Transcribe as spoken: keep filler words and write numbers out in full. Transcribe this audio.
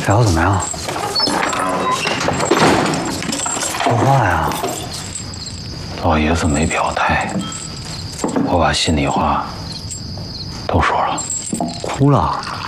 聊怎么样？说话呀！ 老爷子没表态，我把心里话都说了。 哭了？